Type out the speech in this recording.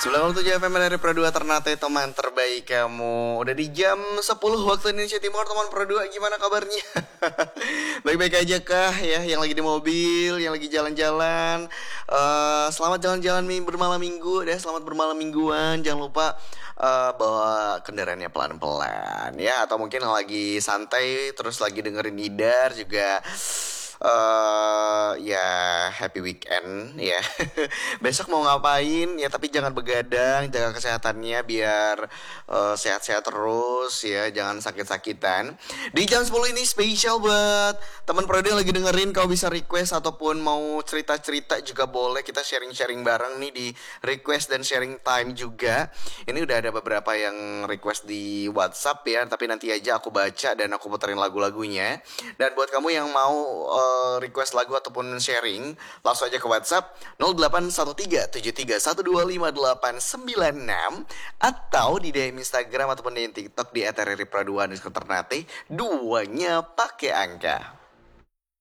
97 FM dari Pro 2 Ternate, teman terbaik kamu. Udah di jam 10 waktu Indonesia Timur, teman Pro 2, gimana kabarnya? Baik-baik aja kah ya, yang lagi di mobil, yang lagi jalan-jalan. Selamat jalan-jalan bermalam minggu deh, selamat bermalam mingguan. Jangan lupa bawa kendaraannya pelan-pelan ya, atau mungkin lagi santai terus lagi dengerin Idar juga. Ya happy weekend ya. Besok mau ngapain ya, tapi jangan begadang, jaga kesehatannya biar sehat-sehat terus ya, jangan sakit-sakitan. Di jam 10 ini spesial buat teman Prode yang lagi dengerin. Kau bisa request ataupun mau cerita-cerita juga boleh, kita sharing-sharing bareng nih di request dan sharing time juga. Ini udah ada beberapa yang request di WhatsApp ya, tapi nanti aja aku baca dan aku puterin lagu-lagunya. Dan buat kamu yang mau request lagu ataupun sharing, langsung aja ke WhatsApp 081373125896 atau di DM Instagram ataupun di TikTok di @rripra2_ternate, duanya pakai angka.